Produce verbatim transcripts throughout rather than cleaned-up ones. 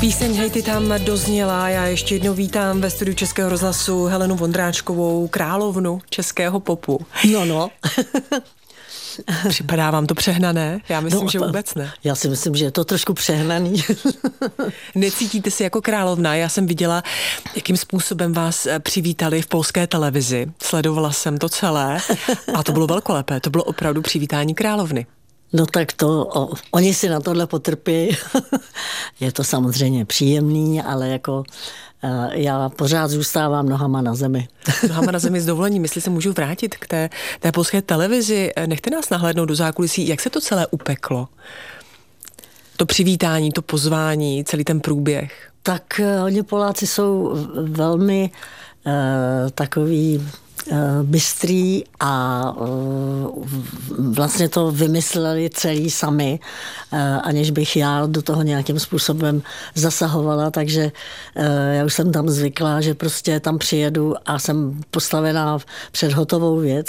Píseň Hej ty tam dozněla. Já ještě jednou vítám ve studiu Českého rozhlasu Helenu Vondráčkovou, královnu českého popu. No, no. Připadá vám to přehnané? Já myslím, no, že vůbec ne. Já si myslím, že je to trošku přehnaný. Necítíte se jako královna? Já jsem viděla, jakým způsobem vás přivítali v polské televizi. Sledovala jsem to celé a to bylo velkolepé. To bylo opravdu přivítání královny. No tak to, o, oni si na tohle potrpí. Je to samozřejmě příjemný, ale jako já pořád zůstávám nohama na zemi. Nohama na zemi s dovolením, jestli se můžu vrátit k té, té polské televizi. Nechte nás nahlédnout do zákulisí, jak se to celé upeklo? To přivítání, to pozvání, celý ten průběh. Tak oni Poláci jsou velmi uh, takový bystrý a vlastně to vymysleli celý sami, aniž bych já do toho nějakým způsobem zasahovala, takže já už jsem tam zvykla, že prostě tam přijedu a jsem postavená před hotovou věc.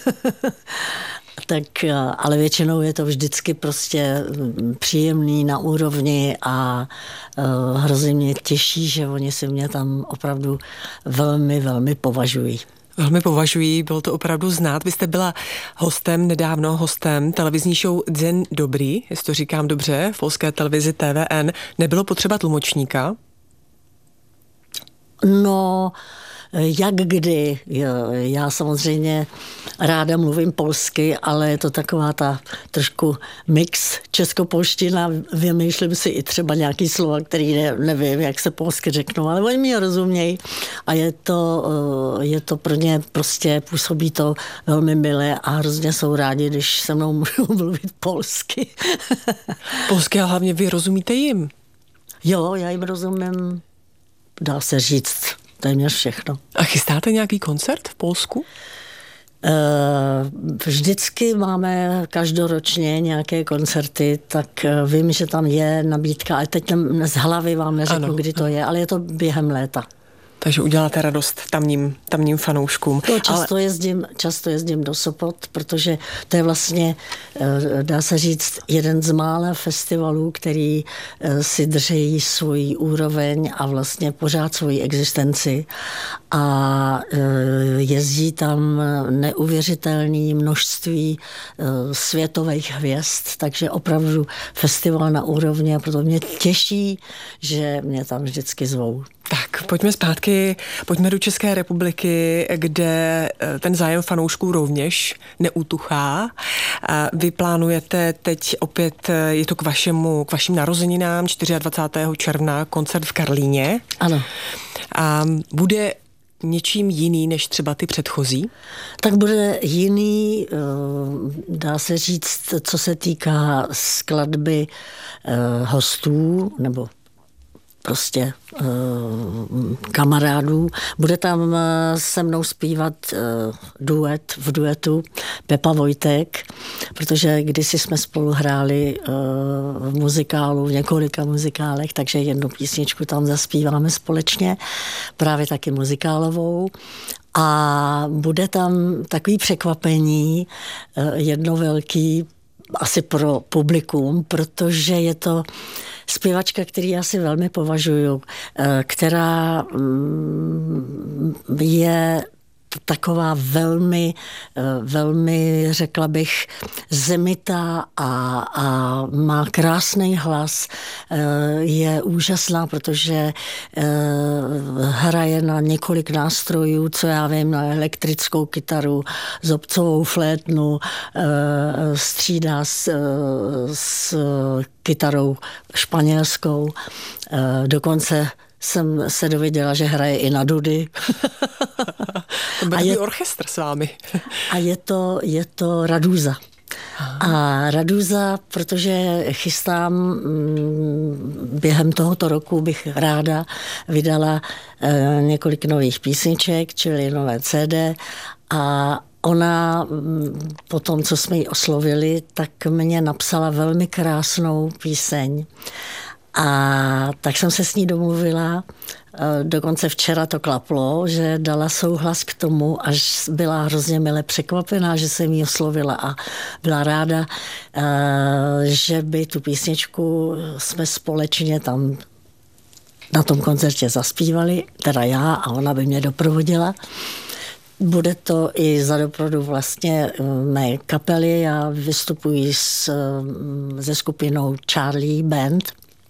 Tak, ale většinou je to vždycky prostě příjemný, na úrovni a hrozně mě těší, že oni si mě tam opravdu velmi, velmi považují. Velmi považuji, bylo to opravdu znát. Vy jste byla hostem, nedávno hostem televizní show Den dobrý, jestli to říkám dobře, v polské televizi T V N. Nebylo potřeba tlumočníka? No, jak kdy. Já samozřejmě ráda mluvím polsky, ale je to taková ta trošku mix českopolština. Vymýšlím si i třeba nějaký slova, který ne, nevím, jak se polsky řeknou, ale oni mi rozumějí a je to, je to pro ně prostě, působí to velmi milé a hrozně jsou rádi, když se mnou můžou mluvit polsky. Polsky a hlavně vy rozumíte jim? Jo, já jim rozumím, dá se říct, téměř všechno. A chystáte nějaký koncert v Polsku? Vždycky máme každoročně nějaké koncerty, tak vím, že tam je nabídka, ale teď z hlavy vám neřeknu, ano, kdy to je, ale je to během léta. Takže uděláte radost tamním, tamním fanouškům. To často, ale... jezdím, často jezdím do Sopot, protože to je vlastně, dá se říct, jeden z mála festivalů, který si drží svůj úroveň a vlastně pořád svoji existenci. A jezdí tam neuvěřitelné množství světových hvězd, takže opravdu festival na úrovni a proto mě těší, že mě tam vždycky zvou. Tak, pojďme zpátky, pojďme do České republiky, kde ten zájem fanoušků rovněž neutuchá. Vy plánujete teď opět, je to k vašemu, k vašim narozeninám, dvacátého čtvrtého června, koncert v Karlíně. Ano. A bude něčím jiný než třeba ty předchozí? Tak bude jiný, dá se říct, co se týká skladby hostů, nebo prostě uh, kamarádů. Bude tam uh, se mnou zpívat uh, duet v duetu Pepa Vojtek, protože kdysi jsme spolu hráli uh, v muzikálu, v několika muzikálech, takže jednu písničku tam zaspíváme společně, právě taky muzikálovou. A bude tam takový překvapení, uh, jedno velký, asi pro publikum, protože je to zpěvačka, který já si velmi považuju, která je taková velmi, velmi, řekla bych, zemitá a, a má krásný hlas. Je úžasná, protože hraje na několik nástrojů, co já vím, na elektrickou kytaru, zobcovou flétnu, střídá s, s kytarou španělskou. Dokonce jsem se dověděla, že hraje i na dudy. To bude je, orchestr s vámi. A je to, je to Raduza. A Raduza, protože chystám během tohoto roku, bych ráda vydala několik nových písniček, čili nové C D, a ona po tom, co jsme ji oslovili, tak mě napsala velmi krásnou píseň. A tak jsem se s ní domluvila, dokonce včera to klaplo, že dala souhlas k tomu, až byla hrozně mile překvapená, že jsem ji oslovila a byla ráda, že by tu písničku jsme společně tam na tom koncertě zaspívali, teda já a ona by mě doprovodila. Bude to i za doprovodu vlastně mé kapely. Já vystupuji s, se skupinou Charlie Band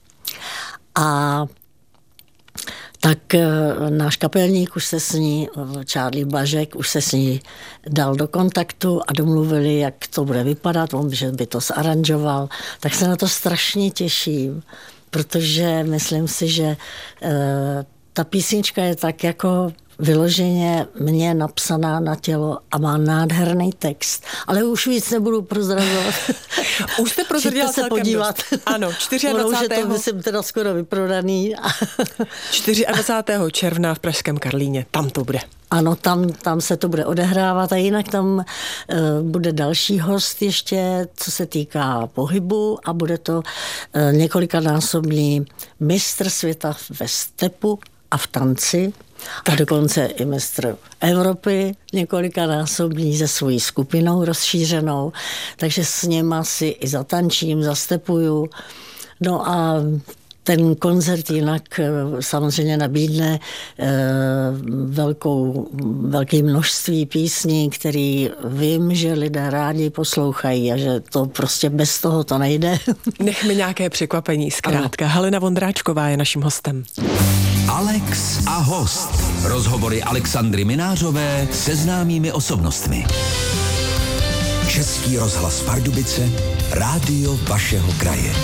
a tak náš kapelník už se s ní, Charlie Blažek, už se s ní dal do kontaktu a domluvili, jak to bude vypadat, on že by to zaranžoval. Tak se na to strašně těším, protože myslím si, že e, ta písnička je tak jako vyloženě mě napsaná na tělo a má nádherný text. Ale už víc nebudu prozrazovat. Už jste prozradila se podívat. Dost. Ano, dvacátého čtvrtého Už je to, myslím, teda skoro vyprodaný. dvacátého čtvrtého června v pražském Karlíně. Tam to bude. Ano, tam, tam se to bude odehrávat a jinak tam uh, bude další host ještě, co se týká pohybu a bude to uh, několikanásobný mistr světa ve stepu a v tanci a dokonce i mistr Evropy, několikanásobný se svojí skupinou rozšířenou, takže s něma si i zatančím, zastepuju. No a ten koncert jinak samozřejmě nabídne velkou, velké množství písní, které vím, že lidé rádi poslouchají a že to prostě bez toho to nejde. Nechme nějaké překvapení zkrátka. Ano. Helena Vondráčková je naším hostem. Alex a host. Rozhovory Alexandry Minářové se známými osobnostmi. Český rozhlas Pardubice, rádio vašeho kraje.